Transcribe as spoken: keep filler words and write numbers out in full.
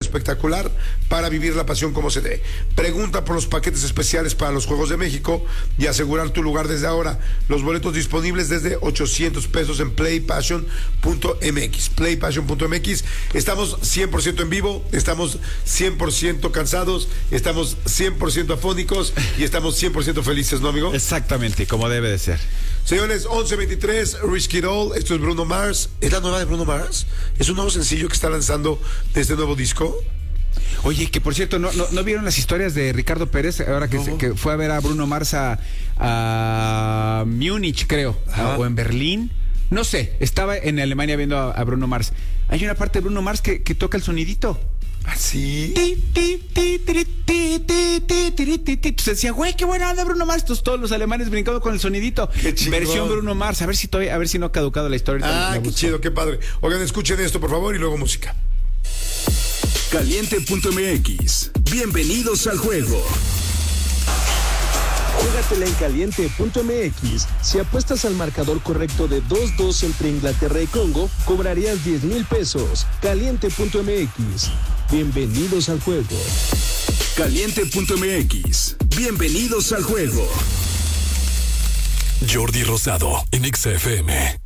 espectacular para vivir la pasión como se dé. Pregunta por los paquetes especiales para los Juegos de México y asegurar tu lugar desde ahora. Los boletos disponibles desde ochocientos pesos en play passion punto m x. play passion punto m x. Estamos cien por ciento en vivo, estamos cien por ciento cansados, estamos cien por ciento afónicos y estamos cien por ciento felices, ¿no, amigo? Exactamente, como debe de ser. Señores, once veintitrés, Risk It All. Esto es Bruno Mars. ¿Es la nueva de Bruno Mars? ¿Es un nuevo sencillo que está lanzando de este nuevo disco? Oye, que por cierto, ¿no, no, ¿no vieron las historias de Ricardo Pérez? Ahora que, No. se, que fue a ver a Bruno Mars a, a Múnich, creo, a, o en Berlín. No sé, estaba en Alemania viendo a, a Bruno Mars. Hay una parte de Bruno Mars que, que toca el sonidito. ¿Ah, sí? Entonces decía, güey, qué buena onda Bruno Mars. Entonces todos los alemanes brincando con el sonidito. Qué chingón. Versión Bruno Mars. A ver si todavía, a ver si no ha caducado la historia. Ah, qué chido, qué padre. Oigan, escuchen esto, por favor, y luego música. Caliente punto m x. Bienvenidos al juego. Júgatela en caliente punto m x. Si apuestas al marcador correcto de dos dos entre Inglaterra y Congo, cobrarías diez mil pesos. Caliente punto m x. Bienvenidos al juego. Caliente punto m x. Bienvenidos al juego. Jordi Rosado en X F M.